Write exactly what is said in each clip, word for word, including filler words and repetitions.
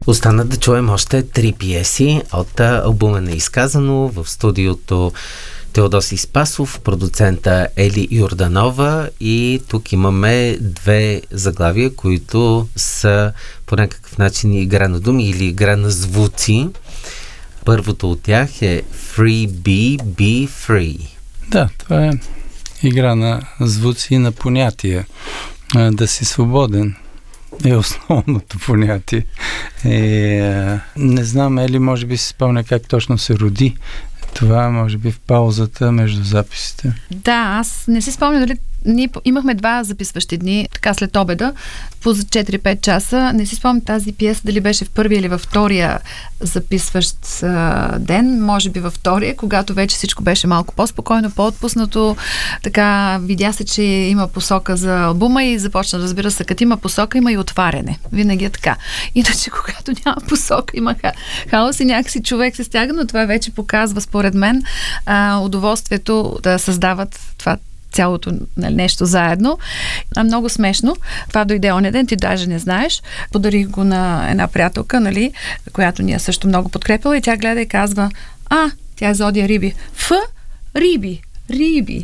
Остана да чуем още три пиеси от албума Неизказано. В студиото Теодоси Спасов, продуцента Ели Йорданова, и тук имаме две заглавия, които са по някакъв начин игра на думи или игра на звуци. Първото от тях е Free Be, Be Free. Да, това е игра на звуци и на понятия. Да си свободен е основното понятие. Е, не знам, Ели може би си спомня как точно се роди това, може би в паузата между записите. Да, аз не си спомня дали ние имахме два записващи дни, така след обеда, по четири-пет часа. Не си спомням тази пиеса дали беше в първия или във втория записващ а, ден, може би във втория, когато вече всичко беше малко по-спокойно, по-отпуснато. Така, видя се, че има посока за албума и започна, разбира се, като има посока, има и отваряне. Винаги е така. Иначе, когато няма посока, има ха- хаос и някакси човек се стяга, но това вече показва, според мен, а, удоволствието да създават това цялото нещо заедно. А, много смешно. Това дойде оня ден, ти даже не знаеш. Подарих го на една приятелка, нали, която ни е също много подкрепила, и тя гледа и казва: а, тя е Зодия Риби. Ф, Риби. Риби.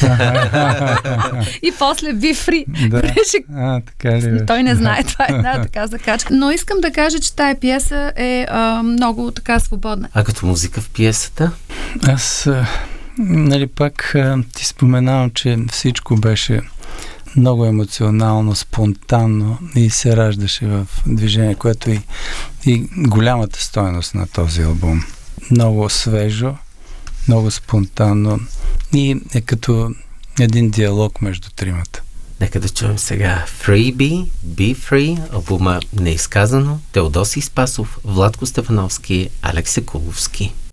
И после Бифри. Да. А, така ли? Той не знае, това е една така закачка. Но искам да кажа, че тая пиеса е а, много така свободна. А като музика в пиесата? Аз, нали, пак ти споменавам, че всичко беше много емоционално, спонтанно и се раждаше в движение, което и, и голямата стойност на този албум. Много свежо, много спонтанно и е като един диалог между тримата. Нека да чуем сега Free Be, Be Free, албума Неизказано, Теодоси Спасов, Владко Стефановски, Алекс Секуловски.